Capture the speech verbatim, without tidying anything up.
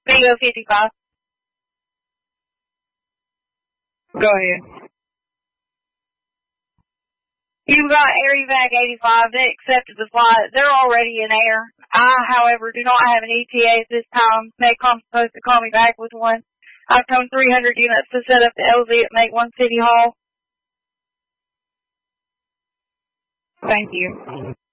Bingo fifty-five. Go ahead. You've got AirEvac eighty-five. They accepted the flight. They're already in air. I, however, do not have an E T A at this time. MACOM's supposed to call me back with one. I've told three hundred units to set up the L Z at Make One City Hall. Thank you.